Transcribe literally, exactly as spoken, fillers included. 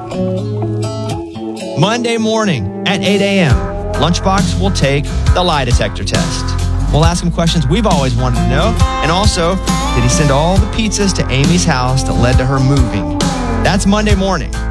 Monday morning at eight a.m., Lunchbox will take the lie detector test. We'll ask him questions we've always wanted to know. And also, did he send all the pizzas to Amy's house that led to her moving? That's Monday morning.